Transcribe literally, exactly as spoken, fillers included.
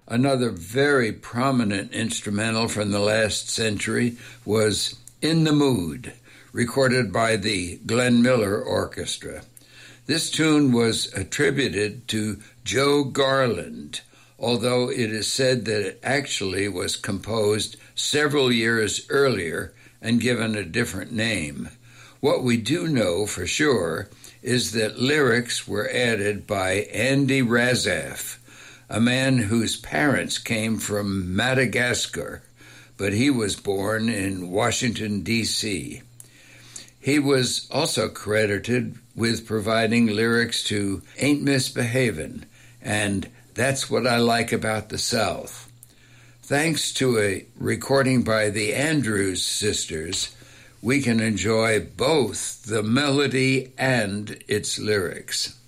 Another very prominent instrumental from the last century was In the Mood, recorded by the Glenn Miller Orchestra. This tune was attributed to Joe Garland, although it is said that it actually was composed several years earlier and given a different name. What we do know for sure is that lyrics were added by Andy Razaf, a man whose parents came from Madagascar, but he was born in Washington, D C He was also credited with providing lyrics to Ain't Misbehavin' and That's What I Like About the South. Thanks to a recording by the Andrews Sisters, we can enjoy both the melody and its lyrics.